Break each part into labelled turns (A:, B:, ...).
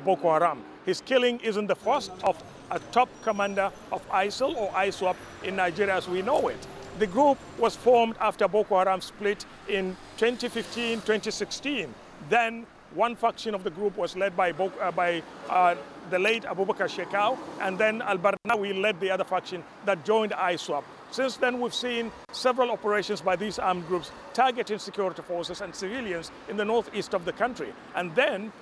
A: of Boko Haram. His killing isn't the first of a top commander of ISIL or ISWAP in Nigeria as we know it. The group was formed after Boko Haram split in 2015, 2016. Then one faction of the group was led by the late Abubakar Shekau, and then Al-Barnawi led the other faction that joined ISWAP. Since then, we've seen several operations by these armed groups targeting security forces and civilians in the northeast of the country. And then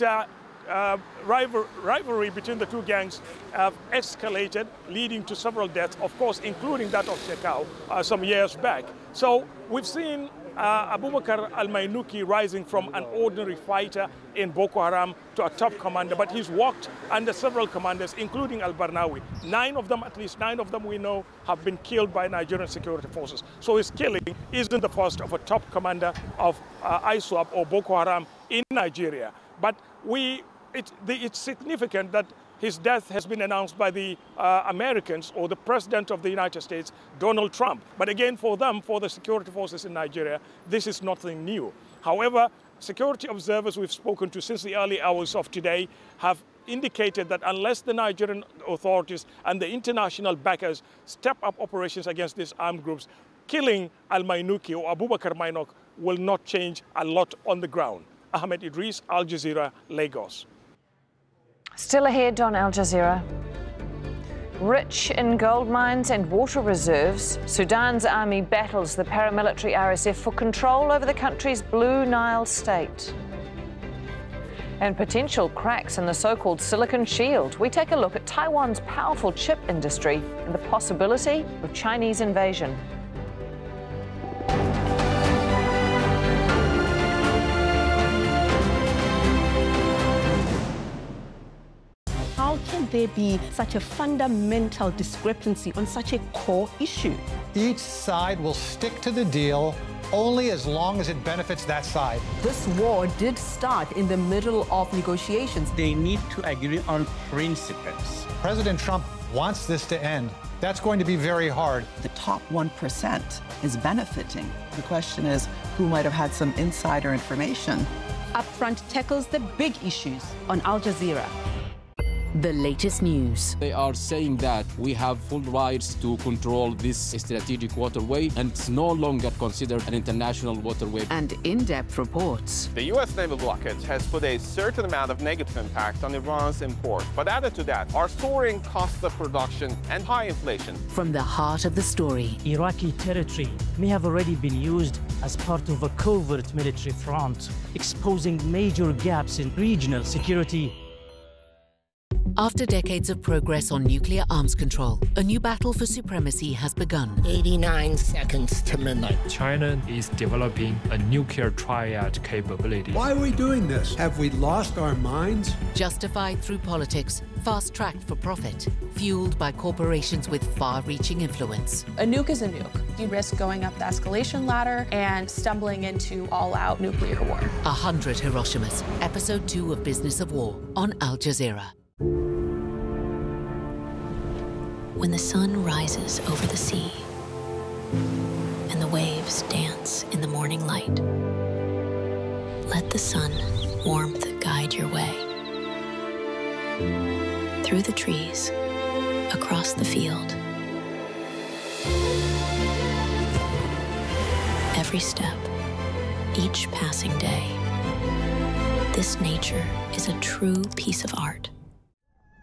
A: rivalry between the two gangs have escalated, leading to several deaths, of course, including that of Shekau some years back. So we've seen Abubakar al-Mainuki rising from an ordinary fighter in Boko Haram to a top commander, but he's worked under several commanders, including Al-Barnawi. At least nine of them we know, have been killed by Nigerian security forces. So his killing isn't the first of a top commander of ISWAP or Boko Haram in Nigeria. But it's significant that his death has been announced by the Americans or the President of the United States, Donald Trump. But again, for the security forces in Nigeria, this is nothing new. However, security observers we've spoken to since the early hours of today have indicated that unless the Nigerian authorities and the international backers step up operations against these armed groups, killing al-Mainuki or Abubakar Mainok will not change a lot on the ground. Ahmed Idris, Al Jazeera, Lagos.
B: Still ahead on Al Jazeera. Rich in gold mines and water reserves, Sudan's army battles the paramilitary RSF for control over the country's Blue Nile state. And potential cracks in the so-called Silicon Shield. We take a look at Taiwan's powerful chip industry and the possibility of Chinese invasion.
C: How can there be such a fundamental discrepancy on such a core issue?
D: Each side will stick to the deal only as long as it benefits that side.
E: This war did start in the middle of negotiations.
F: They need to agree on principles.
D: President Trump wants this to end. That's going to be very hard.
G: The top 1% is benefiting. The question is, who might have had some insider information?
C: Upfront tackles the big issues on Al Jazeera.
H: The latest news.
I: They are saying that we have full rights to control this strategic waterway and it's no longer considered an international waterway.
H: And in-depth reports.
J: The U.S. naval blockade has put a certain amount of negative impact on Iran's import. But added to that are soaring costs of production and high inflation.
H: From the heart of the story.
K: Iraqi territory may have already been used as part of a covert military front, exposing major gaps in regional security.
H: After decades of progress on nuclear arms control, a new battle for supremacy has begun.
L: 89 seconds to midnight.
M: China is developing a nuclear triad capability.
N: Why are we doing this? Have we lost our minds?
H: Justified through politics, fast-tracked for profit, fueled by corporations with far-reaching influence.
O: A nuke is a nuke. You risk going up the escalation ladder and stumbling into all-out nuclear war.
H: 100 Hiroshimas, Episode 2 of Business of War on Al Jazeera.
P: When the sun rises over the sea and the waves dance in the morning light, let the sun warmth guide your way. Through the trees, across the field. Every step, each passing day. This nature is a true piece of art.